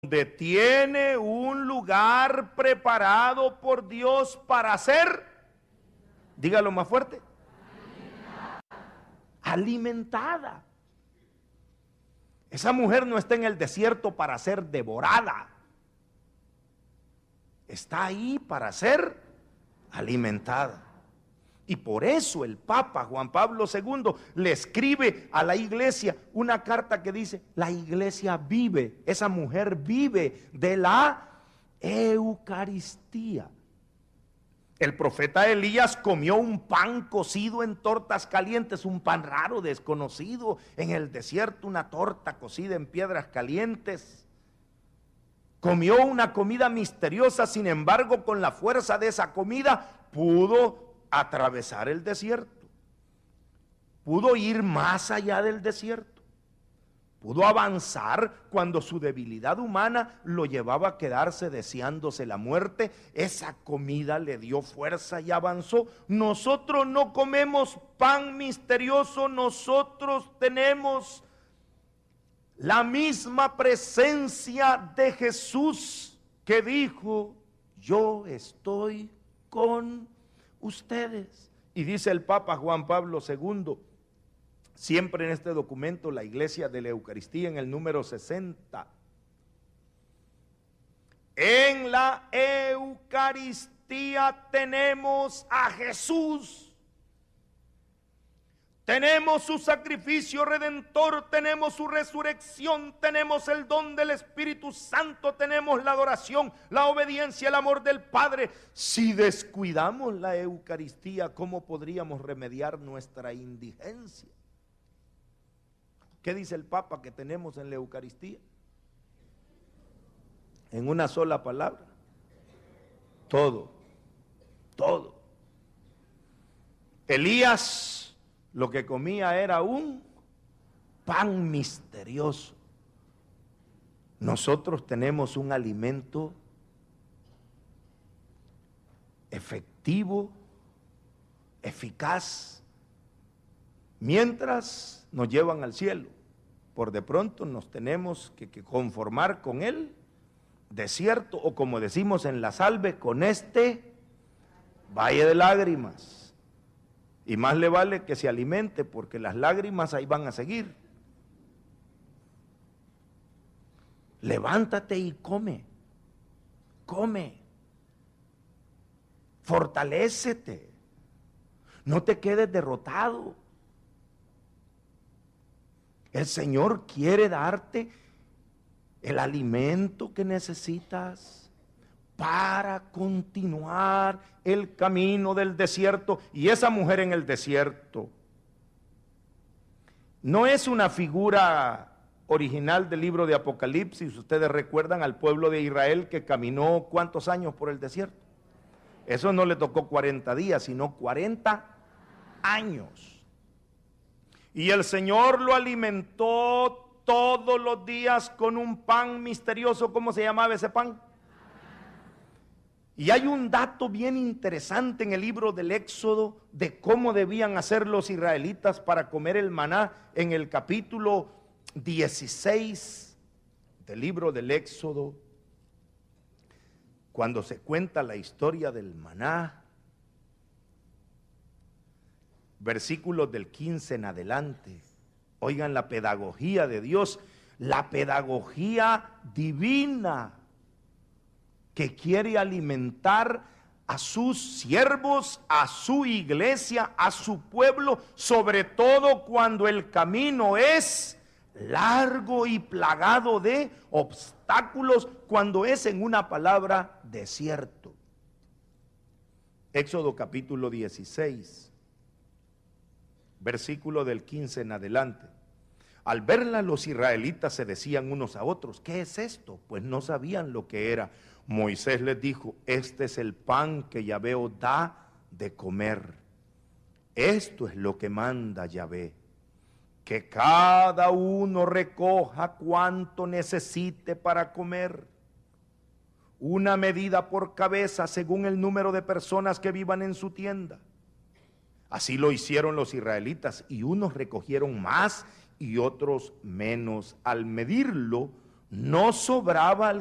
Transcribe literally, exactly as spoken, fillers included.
donde tiene un lugar preparado por Dios para ser, dígalo más fuerte, alimentada. Esa mujer no está en el desierto para ser devorada, está ahí para ser alimentada. Y por eso el Papa Juan Pablo segundo le escribe a la iglesia una carta que dice: la iglesia vive, esa mujer vive de la Eucaristía. El profeta Elías comió un pan cocido en tortas calientes, un pan raro, desconocido en el desierto, una torta cocida en piedras calientes. Comió una comida misteriosa, sin embargo, con la fuerza de esa comida pudo atravesar el desierto, pudo ir más allá del desierto, pudo avanzar cuando su debilidad humana lo llevaba a quedarse deseándose la muerte. Esa comida le dio fuerza y avanzó. Nosotros no comemos pan misterioso, nosotros tenemos la misma presencia de Jesús que dijo: yo estoy con ustedes. Y dice el Papa Juan Pablo segundo, siempre en este documento, la Iglesia de la Eucaristía, en el número sesenta: en la Eucaristía tenemos a Jesús, tenemos su sacrificio redentor, tenemos su resurrección, tenemos el don del Espíritu Santo, tenemos la adoración, la obediencia, el amor del Padre. Si descuidamos la Eucaristía, ¿cómo podríamos remediar nuestra indigencia? ¿Qué dice el Papa que tenemos en la Eucaristía? En una sola palabra: todo, todo. Elías lo que comía era un pan misterioso. Nosotros tenemos un alimento efectivo, eficaz, mientras nos llevan al cielo. Por de pronto nos tenemos que, que conformar con el desierto, o como decimos en la salve, con este valle de lágrimas. Y más le vale que se alimente, porque las lágrimas ahí van a seguir. Levántate y come, come, fortalécete, no te quedes derrotado. El Señor quiere darte el alimento que necesitas para continuar el camino del desierto. Y esa mujer en el desierto no es una figura original del libro de Apocalipsis. Ustedes recuerdan al pueblo de Israel que caminó ¿cuántos años por el desierto? Eso no le tocó cuarenta días, sino cuarenta años. Y el Señor lo alimentó todos los días con un pan misterioso. ¿Cómo se llamaba ese pan? Y hay un dato bien interesante en el libro del Éxodo de cómo debían hacer los israelitas para comer el maná. En el capítulo dieciséis del libro del Éxodo, cuando se cuenta la historia del maná, versículos del quince en adelante. Oigan la pedagogía de Dios, la pedagogía divina que quiere alimentar a sus siervos, a su iglesia, a su pueblo, sobre todo cuando el camino es largo y plagado de obstáculos, cuando es, en una palabra, desierto. Éxodo capítulo dieciséis, versículo del quince en adelante. Al verla, los israelitas se decían unos a otros: ¿qué es esto? Pues no sabían lo que era. Moisés les dijo: este es el pan que Yahvé os da de comer. Esto es lo que manda Yahvé, que cada uno recoja cuanto necesite para comer, una medida por cabeza según el número de personas que vivan en su tienda. Así lo hicieron los israelitas, y unos recogieron más y otros menos. Al medirlo, no sobraba al